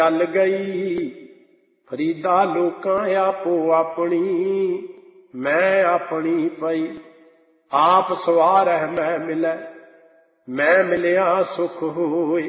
चल गई फरीदा लोकां आपो अपनी, मैं अपनी पई। आप सवार है मैं मिले, मैं मिलिया सुख होए।